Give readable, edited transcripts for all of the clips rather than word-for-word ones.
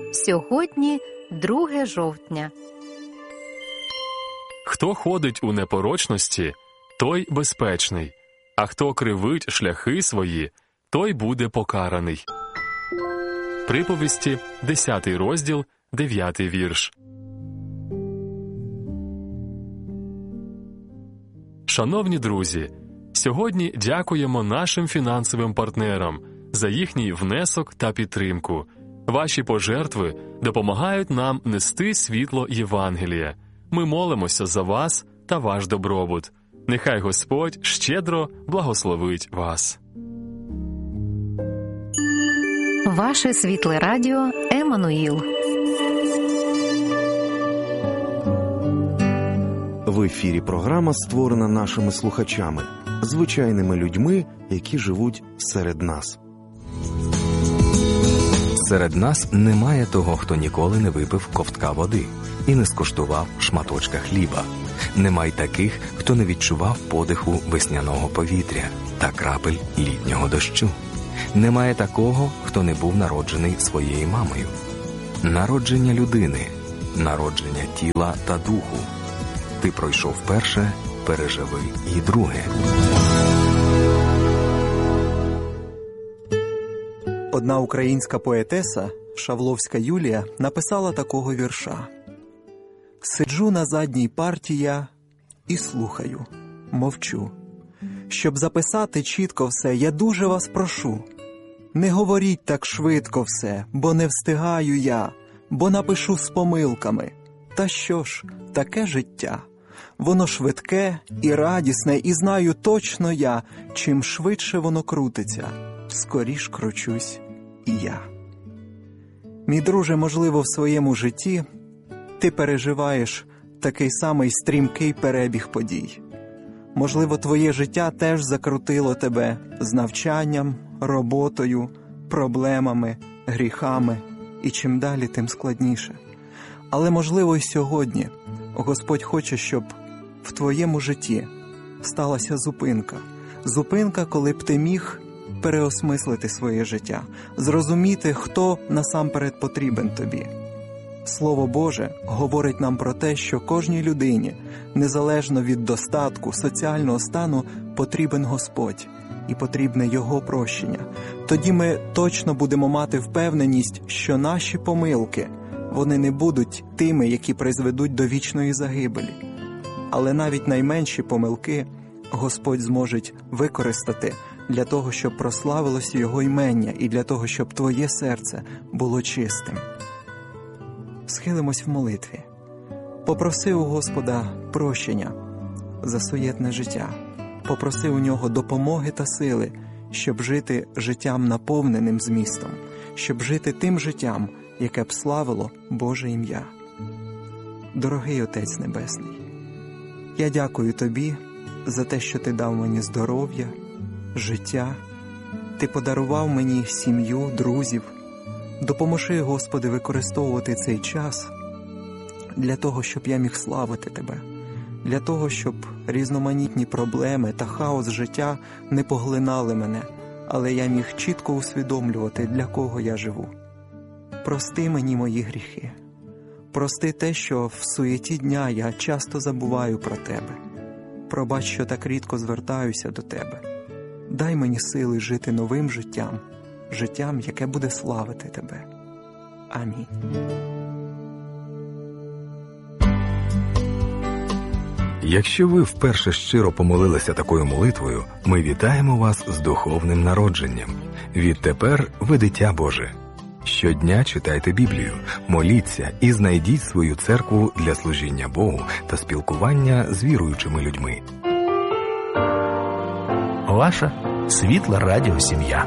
Сьогодні 2 жовтня. Хто ходить у непорочності, той безпечний, а хто кривить шляхи свої, той буде покараний. Приповісті, 10 розділ, 9 вірш. Шановні друзі, сьогодні дякуємо нашим фінансовим партнерам за їхній внесок та підтримку. Ваші пожертви допомагають нам нести світло Євангелія. Ми молимося за вас та ваш добробут. Нехай Господь щедро благословить вас. Ваше світле радіо Еммануїл. В ефірі програма створена нашими слухачами, звичайними людьми, які живуть серед нас. Серед нас немає того, хто ніколи не випив ковтка води і не скуштував шматочка хліба. Немає таких, хто не відчував подиху весняного повітря та крапель літнього дощу. Немає такого, хто не був народжений своєю мамою. Народження людини, народження тіла та духу. Ти пройшов перше, переживи і друге. Одна українська поетеса, Шавловська Юлія, написала такого вірша. «Сиджу на задній парті я і слухаю, мовчу. Щоб записати чітко все, я дуже вас прошу. Не говоріть так швидко все, бо не встигаю я, бо напишу з помилками. Та що ж, таке життя. Воно швидке і радісне, і знаю точно я, чим швидше воно крутиться, скоріш кручусь і я». Мій друже, можливо, в своєму житті ти переживаєш такий самий стрімкий перебіг подій. Можливо, твоє життя теж закрутило тебе з навчанням, роботою, проблемами, гріхами, і чим далі, тим складніше. Але, можливо, і сьогодні Господь хоче, щоб в твоєму житті сталася зупинка. Зупинка, коли б ти міг переосмислити своє життя, зрозуміти, хто насамперед потрібен тобі. Слово Боже говорить нам про те, що кожній людині, незалежно від достатку, соціального стану, потрібен Господь і потрібне Його прощення. Тоді ми точно будемо мати впевненість, що наші помилки, вони не будуть тими, які призведуть до вічної загибелі. Але навіть найменші помилки Господь зможе використати для того, щоб прославилося Його імення і для того, щоб твоє серце було чистим. Схилимось в молитві. Попроси у Господа прощення за суєтне життя. Попроси у Нього допомоги та сили, щоб жити життям наповненим змістом, щоб жити тим життям, яке б славило Боже ім'я. Дорогий Отець Небесний, я дякую Тобі за те, що Ти дав мені здоров'я, життя. Ти подарував мені сім'ю, друзів. Допоможи, Господи, використовувати цей час для того, щоб я міг славити Тебе, для того, щоб різноманітні проблеми та хаос життя не поглинали мене, але я міг чітко усвідомлювати, для кого я живу. Прости мені мої гріхи. Прости те, що в суєті дня я часто забуваю про Тебе. Пробач, що так рідко звертаюся до Тебе. Дай мені сили жити новим життям, життям, яке буде славити Тебе. Амінь. Якщо ви вперше щиро помолилися такою молитвою, ми вітаємо вас з духовним народженням. Відтепер ви дитя Боже. Щодня читайте Біблію, моліться і знайдіть свою церкву для служіння Богу та спілкування з віруючими людьми. Ваша світла радіосім'я.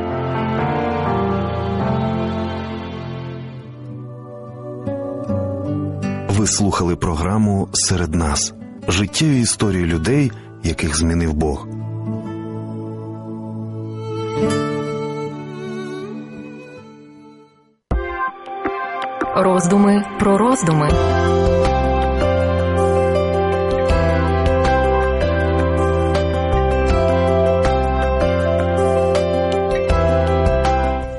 Ви слухали програму «Серед нас» – життєві історії людей, яких змінив Бог. Роздуми про роздуми.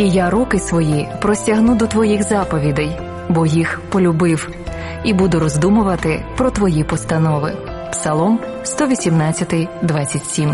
І я руки свої простягну до твоїх заповідей, бо їх полюбив, і буду роздумувати про твої постанови. Псалом 118, 27.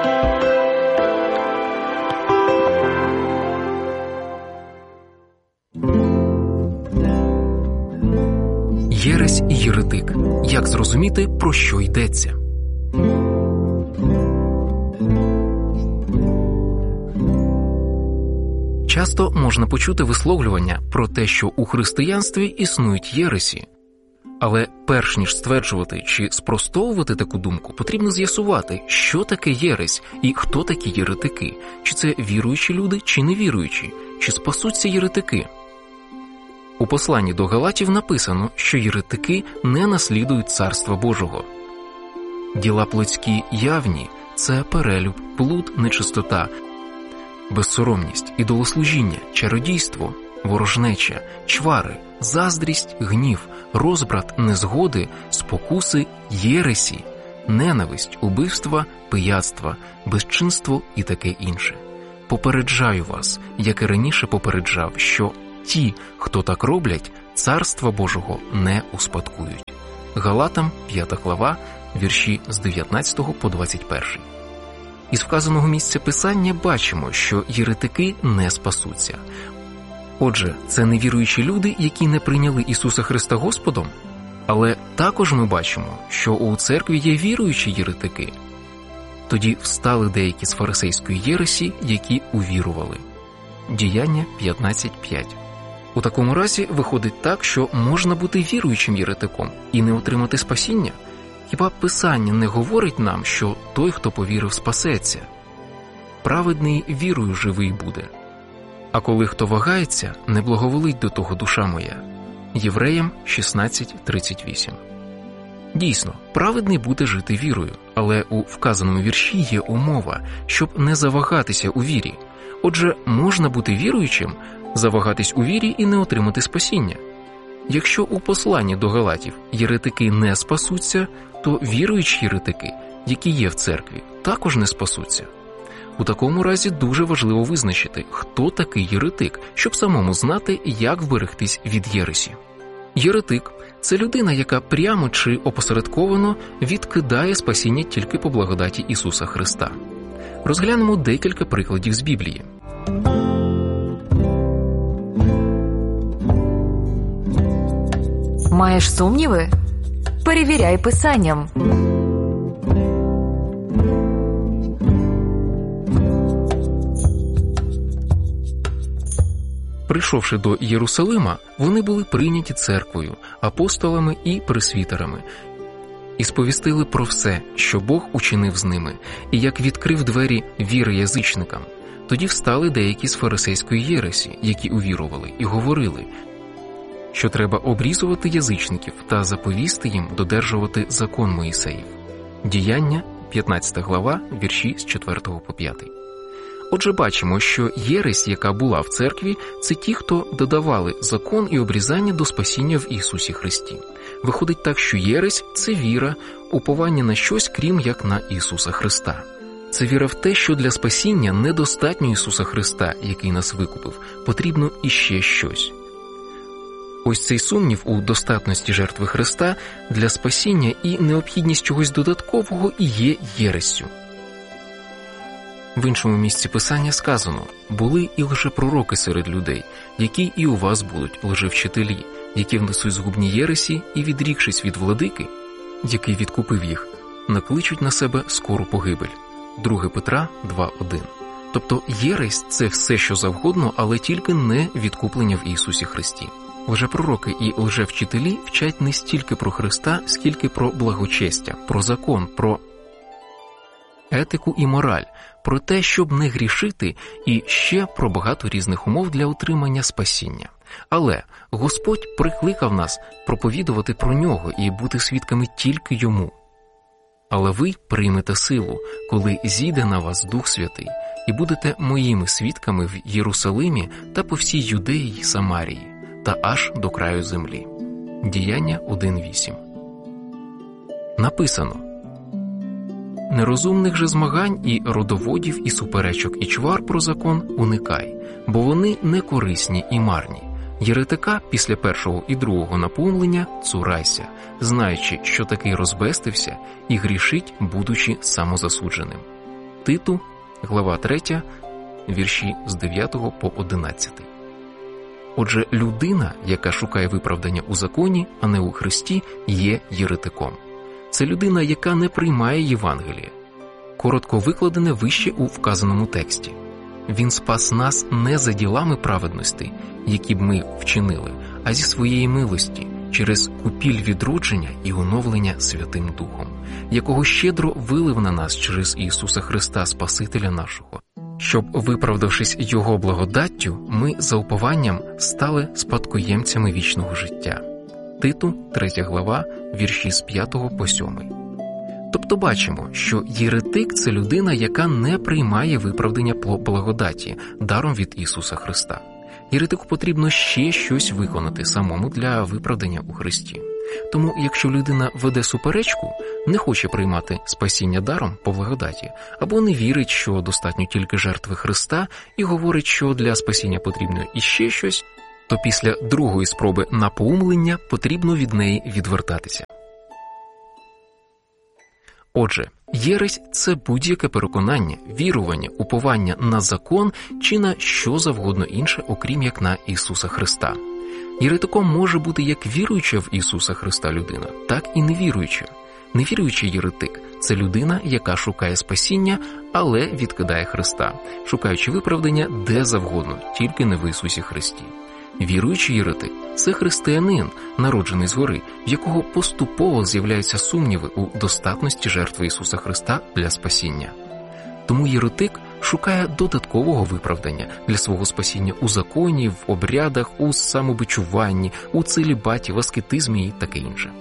Єресь і єретик. Як зрозуміти, про що йдеться? Часто можна почути висловлювання про те, що у християнстві існують єресі. Але перш ніж стверджувати чи спростовувати таку думку, потрібно з'ясувати, що таке єресь і хто такі єретики. Чи це віруючі люди, чи невіруючі, чи спасуться єретики. У посланні до Галатів написано, що єретики не наслідують Царства Божого. Діла плотські явні – це перелюб, блуд, нечистота, безсоромність, ідолослужіння, чародійство, ворожнеча, чвари, заздрість, гнів, розбрат, незгоди, спокуси, єресі, ненависть, убивства, пияцтва, безчинство і таке інше. Попереджаю вас, як і раніше попереджав, що ті, хто так роблять, Царства Божого не успадкують. Галатам, 5 глава, вірші з 19 по 21. Із вказаного місця Писання бачимо, що єретики не спасуться. Отже, це невіруючі люди, які не прийняли Ісуса Христа Господом? Але також ми бачимо, що у церкві є віруючі єретики. Тоді встали деякі з фарисейської єресі, які увірували. Діяння 15.5. У такому разі виходить так, що можна бути віруючим єретиком і не отримати спасіння? Хіба Писання не говорить нам, що той, хто повірив, спасеться? Праведний вірою живий буде. А коли хто вагається, не благоволить до того душа моя. Євреям 16:38. Дійсно, праведний буде жити вірою, але у вказаному вірші є умова, щоб не завагатися у вірі. Отже, можна бути віруючим, завагатись у вірі і не отримати спасіння. Якщо у посланні до Галатів єретики не спасуться, то віруючі єретики, які є в церкві, також не спасуться. У такому разі дуже важливо визначити, хто такий єретик, щоб самому знати, як вберегтись від єресі. Єретик – це людина, яка прямо чи опосередковано відкидає спасіння тільки по благодаті Ісуса Христа. Розглянемо декілька прикладів з Біблії. Маєш сумніви? Перевіряй Писанням. Прийшовши до Єрусалима, вони були прийняті церквою, апостолами і пресвітерами, і сповістили про все, що Бог учинив з ними, і як відкрив двері віри язичникам. Тоді встали деякі з фарисейської єресі, які увірували, і говорили, що треба обрізувати язичників та заповісти їм додержувати закон Моїсеїв. Діяння, 15 глава, вірші з 4 по 5. Отже, бачимо, що єресь, яка була в церкві, це ті, хто додавали закон і обрізання до спасіння в Ісусі Христі. Виходить так, що єресь – це віра, уповання на щось, крім як на Ісуса Христа. Це віра в те, що для спасіння недостатньо Ісуса Христа, який нас викупив, потрібно іще щось. Ось цей сумнів у достатності жертви Христа для спасіння і необхідність чогось додаткового і є єрессю. В іншому місці Писання сказано: «Були і лжепророки серед людей, які і у вас будуть лжевчителі, які внесуть згубні єресі і, відрікшись від владики, який відкупив їх, накличуть на себе скору погибель». 2 Петра 2:1. Тобто єресь – це все, що завгодно, але тільки не відкуплення в Ісусі Христі. Лжепророки і лжевчителі вчать не стільки про Христа, скільки про благочестя, про закон, про етику і мораль, про те, щоб не грішити, і ще про багато різних умов для отримання спасіння. Але Господь прикликав нас проповідувати про Нього і бути свідками тільки Йому. Але ви приймете силу, коли зійде на вас Дух Святий, і будете моїми свідками в Єрусалимі та по всій Юдеї й Самарії, та аж до краю землі. Діяння 1:8. Написано: Нерозумних же змагань і родоводів, і суперечок, і чвар про закон уникай, бо вони не корисні і марні. Єретика після першого і другого напоумлення цурайся, знаючи, що такий розбестився і грішить, будучи самозасудженим. Титу, глава 3, вірші з 9 по 11. Отже, людина, яка шукає виправдання у законі, а не у Христі, є єретиком. Це людина, яка не приймає Євангелія. Коротко викладене вище у вказаному тексті. Він спас нас не за ділами праведності, які б ми вчинили, а зі своєї милості, через купіль відродження і оновлення Святим Духом, якого щедро вилив на нас через Ісуса Христа, Спасителя нашого, щоб, виправдавшись Його благодаттю, ми за упованням стали спадкоємцями вічного життя. Титу, 3 глава, вірші з 5 по 7. Тобто бачимо, що єретик – це людина, яка не приймає виправдання по благодаті, даром від Ісуса Христа. Єретику потрібно ще щось виконати самому для виправдання у Христі. Тому, якщо людина веде суперечку, не хоче приймати спасіння даром по благодаті, або не вірить, що достатньо тільки жертви Христа, і говорить, що для спасіння потрібно іще щось, то після другої спроби напоумлення потрібно від неї відвертатися. Отже, єресь – це будь-яке переконання, вірування, уповання на закон чи на що завгодно інше, окрім як на Ісуса Христа. Єретиком може бути як віруюча в Ісуса Христа людина, так і невіруюча. Невіруючий єретик – це людина, яка шукає спасіння, але відкидає Христа, шукаючи виправдання де завгодно, тільки не в Ісусі Христі. Віруючий єретик – це християнин, народжений згори, в якого поступово з'являються сумніви у достатності жертви Ісуса Христа для спасіння. Тому єретик шукає додаткового виправдання для свого спасіння у законі, в обрядах, у самобичуванні, у целібаті, в аскетизмі і таке інше.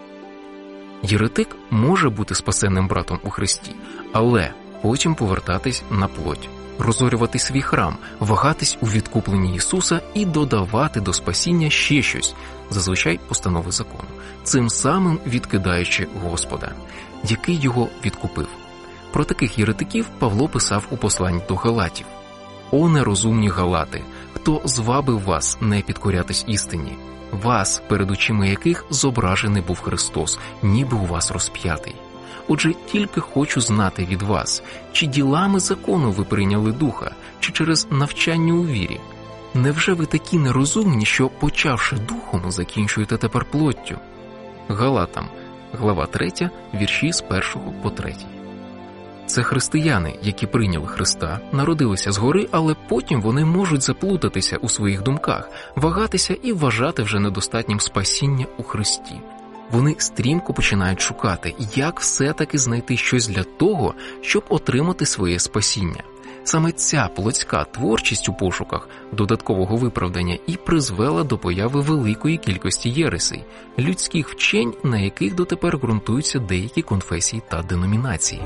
Єретик може бути спасенним братом у Христі, але потім повертатись на плоть, розорювати свій храм, вагатись у відкупленні Ісуса і додавати до спасіння ще щось, зазвичай постанови закону, цим самим відкидаючи Господа, який його відкупив. Про таких єретиків Павло писав у посланні до Галатів. «О нерозумні Галати, хто звабив вас не підкорятись істині? Вас, перед очима яких зображений був Христос, ніби у вас розп'ятий. Отже, тільки хочу знати від вас, чи ділами закону ви прийняли Духа, чи через навчання у вірі? Невже ви такі нерозумні, що, почавши Духом, закінчуєте тепер плоттю?» Галатам, глава 3, вірші з 1 по 3. Це християни, які прийняли Христа, народилися згори, але потім вони можуть заплутатися у своїх думках, вагатися і вважати вже недостатнім спасіння у Христі. Вони стрімко починають шукати, як все-таки знайти щось для того, щоб отримати своє спасіння. Саме ця плотська творчість у пошуках додаткового виправдання і призвела до появи великої кількості єресей, людських вчень, на яких дотепер ґрунтуються деякі конфесії та деномінації.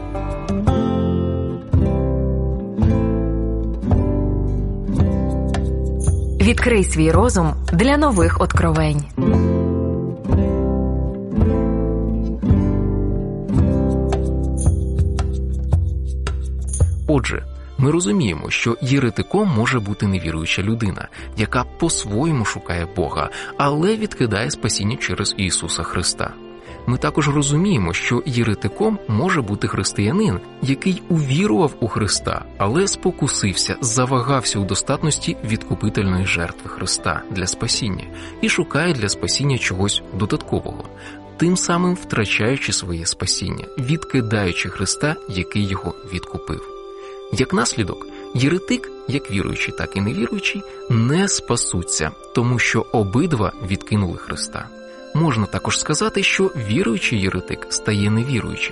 Відкрий свій розум для нових откровень. Отже, ми розуміємо, що єретиком може бути невіруюча людина, яка по-своєму шукає Бога, але відкидає спасіння через Ісуса Христа. Ми також розуміємо, що єретиком може бути християнин, який увірував у Христа, але спокусився, завагався у достатності відкупительної жертви Христа для спасіння і шукає для спасіння чогось додаткового, тим самим втрачаючи своє спасіння, відкидаючи Христа, який його відкупив. Як наслідок, єретик, як віруючий, так і невіруючий, не спасуться, тому що обидва відкинули Христа. Можна також сказати, що віруючий єретик стає невіруючим,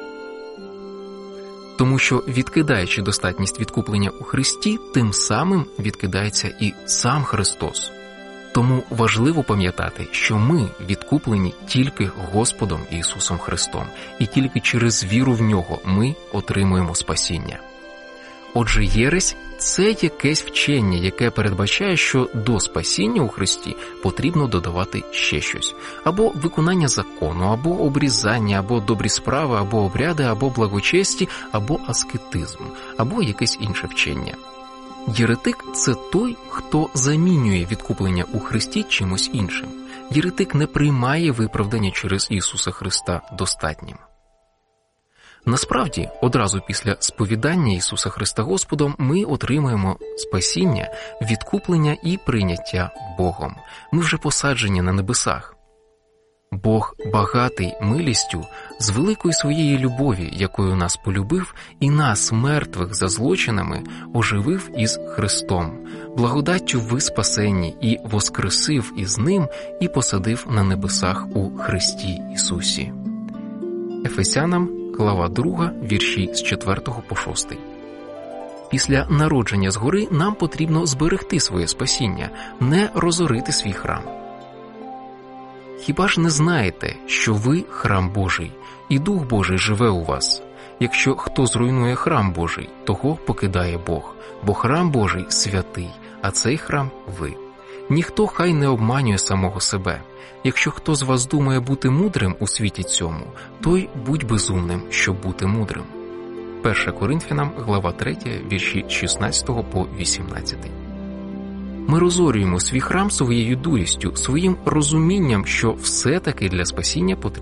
тому що, відкидаючи достатність відкуплення у Христі, тим самим відкидається і сам Христос. Тому важливо пам'ятати, що ми відкуплені тільки Господом Ісусом Христом, і тільки через віру в Нього ми отримуємо спасіння. Отже, єресь це якесь вчення, яке передбачає, що до спасіння у Христі потрібно додавати ще щось. Або виконання закону, або обрізання, або добрі справи, або обряди, або благочесті, або аскетизм, або якесь інше вчення. Єретик – це той, хто замінює відкуплення у Христі чимось іншим. Єретик не приймає виправдання через Ісуса Христа достатнім. Насправді, одразу після сповідання Ісуса Христа Господом ми отримуємо спасіння, відкуплення і прийняття Богом. Ми вже посаджені на небесах. Бог багатий милістю з великої своєї любові, якою нас полюбив, і нас, мертвих за злочинами, оживив із Христом. Благодаттю ви спасені, і воскресив із Ним, і посадив на небесах у Христі Ісусі. Ефесянам, глава 2, вірші з 4 по 6. Після народження згори нам потрібно зберегти своє спасіння, не розорити свій храм. Хіба ж не знаєте, що ви – храм Божий, і Дух Божий живе у вас? Якщо хто зруйнує храм Божий, того покидає Бог, бо храм Божий святий, а цей храм – ви. Ніхто хай не обманює самого себе. Якщо хто з вас думає бути мудрим у світі цьому, той будь безумним, щоб бути мудрим. 1 Коринфянам, глава 3, вірші 16 по 18. Ми розорюємо свій храм своєю дурістю, своїм розумінням, що все-таки для спасіння потрібно